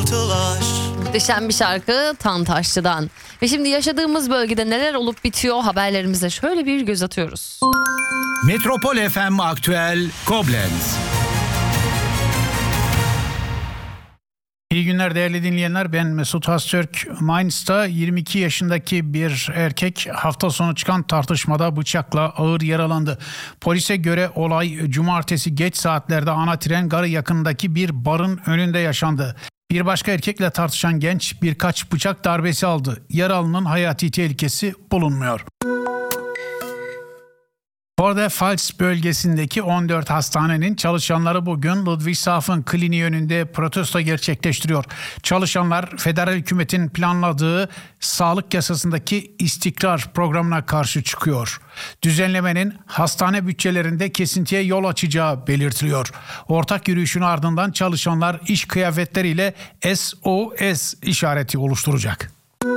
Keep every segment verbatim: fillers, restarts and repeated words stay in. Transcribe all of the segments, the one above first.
Tantaş. Muhteşem bir şarkı Tantaşçı'dan. Ve şimdi yaşadığımız bölgede neler olup bitiyor haberlerimize şöyle bir göz atıyoruz. Metropol F M Aktüel Koblenz. İyi günler değerli dinleyenler, ben Mesut Hastürk. Mainz'ta yirmi iki yaşındaki bir erkek hafta sonu çıkan tartışmada bıçakla ağır yaralandı. Polise göre olay cumartesi geç saatlerde ana tren garı yakınındaki bir barın önünde yaşandı. Bir başka erkekle tartışan genç birkaç bıçak darbesi aldı. Yaralının hayati tehlikesi bulunmuyor. Vorderpfalz bölgesindeki on dört hastanenin çalışanları bugün Ludwigshafen kliniği önünde protesto gerçekleştiriyor. Çalışanlar federal hükümetin planladığı sağlık yasasındaki istikrar programına karşı çıkıyor. Düzenlemenin hastane bütçelerinde kesintiye yol açacağı belirtiliyor. Ortak yürüyüşün ardından çalışanlar iş kıyafetleriyle S O S işareti oluşturacak.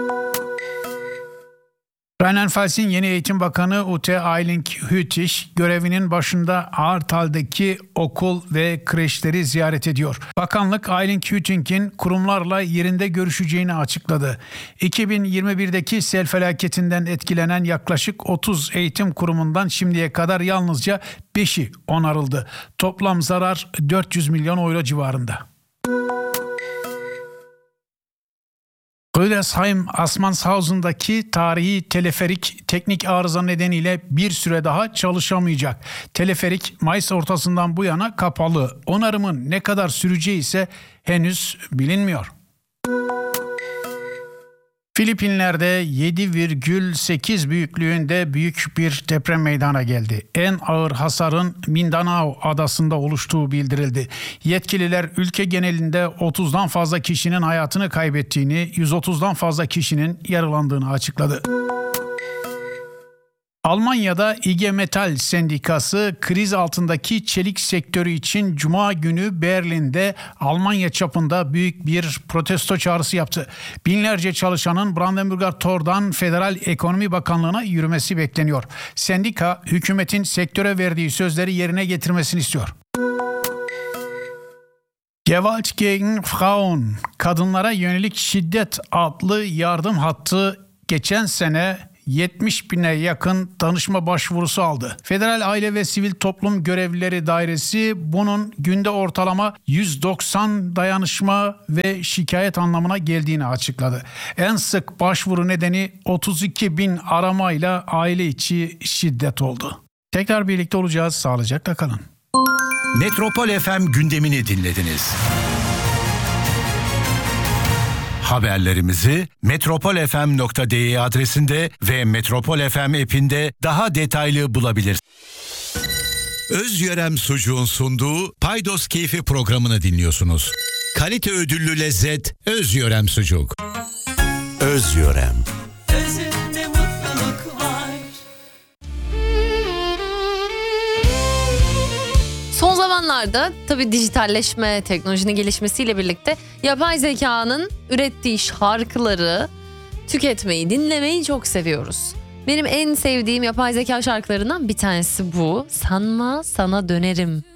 Rheinland-Pfalz'in yeni Eğitim Bakanı Ute Eiling-Hüttich görevinin başında Ahrtal'daki okul ve kreşleri ziyaret ediyor. Bakanlık Eiling-Hüttich'in kurumlarla yerinde görüşeceğini açıkladı. iki bin yirmi birdeki sel felaketinden etkilenen yaklaşık otuz eğitim kurumundan şimdiye kadar yalnızca beşi onarıldı. Toplam zarar dört yüz milyon euro civarında. Rüdesheim Assmannshausen'daki tarihi teleferik teknik arıza nedeniyle bir süre daha çalışamayacak. Teleferik Mayıs ortasından bu yana kapalı. Onarımın ne kadar süreceği ise henüz bilinmiyor. Filipinler'de yedi virgül sekiz büyüklüğünde büyük bir deprem meydana geldi. En ağır hasarın Mindanao adasında oluştuğu bildirildi. Yetkililer ülke genelinde otuzdan fazla kişinin hayatını kaybettiğini, yüz otuzdan fazla kişinin yaralandığını açıkladı. Almanya'da I G Metall Sendikası kriz altındaki çelik sektörü için Cuma günü Berlin'de Almanya çapında büyük bir protesto çağrısı yaptı. Binlerce çalışanın Brandenburger Tor'dan Federal Ekonomi Bakanlığı'na yürümesi bekleniyor. Sendika hükümetin sektöre verdiği sözleri yerine getirmesini istiyor. Gewalt gegen Frauen, kadınlara yönelik şiddet adlı yardım hattı geçen sene yetmiş bine yakın danışma başvurusu aldı. Federal Aile ve Sivil Toplum Görevlileri Dairesi bunun günde ortalama yüz doksan dayanışma ve şikayet anlamına geldiğini açıkladı. En sık başvuru nedeni otuz iki bin aramayla aile içi şiddet oldu. Tekrar birlikte olacağız. Sağlıcakla kalın. Metropol F M gündemini dinlediniz. Haberlerimizi metropol f m nokta d e adresinde ve Metropol F M app'inde daha detaylı bulabilirsiniz. Özyörem Sucuğun sunduğu Paydos Keyfi programını dinliyorsunuz. Kalite ödüllü lezzet Özyörem Sucuk. Özyörem. Özünde mutluluk var. Son zamanlarda tabii dijitalleşme, teknolojinin gelişmesiyle birlikte yapay zekanın ürettiği şarkıları tüketmeyi, dinlemeyi çok seviyoruz. Benim en sevdiğim yapay zeka şarkılarından bir tanesi bu. Sanma sana dönerim.